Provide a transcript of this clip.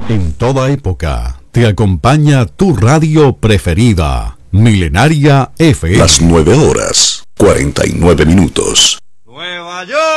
En toda época te acompaña tu radio preferida, Milenaria FM. Las 9 horas, 49 minutos. Nueva York.